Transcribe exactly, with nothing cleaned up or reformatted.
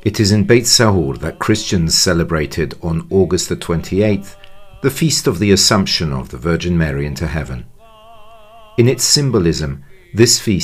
It is in Beit Sahur that Christians celebrated on August the twenty-eighth the feast of the Assumption of the Virgin Mary into heaven. In its symbolism, this feast